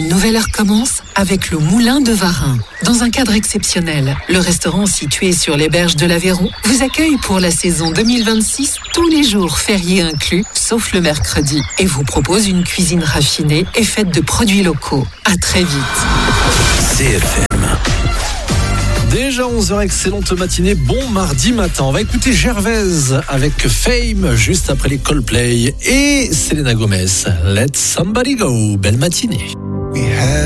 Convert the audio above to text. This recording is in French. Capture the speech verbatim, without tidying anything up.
Une nouvelle heure commence avec le Moulin de Varin. Dans un cadre exceptionnel, le restaurant situé sur les berges de l'Aveyron vous accueille pour la saison deux mille vingt-six, tous les jours fériés inclus, sauf le mercredi, et vous propose une cuisine raffinée et faite de produits locaux. À très vite. C F M. Déjà onze heures, excellente matinée, bon mardi matin. On va écouter Gervaise avec Fame juste après les Coldplay et Selena Gomez. Let somebody go. Belle matinée.